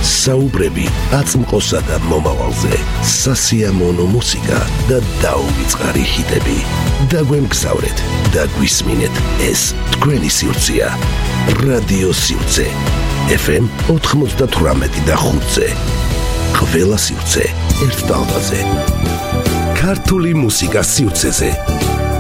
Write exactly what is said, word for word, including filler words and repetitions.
საუბრები აწმყოსა და მომავალზე, სასიამოვნო მუსიკა და დაუვიწყარი ჰიტები. დაგვემგზავრეთ და გვისმინეთ, ეს თქვენი სივრცეა. რადიო სივრცე ეფ ემ ოთხმოცდათვრამეტი და ხუთზე. ყველა სივრცე ერთ ტალღაზე. ქართული მუსიკას სივრცეზე.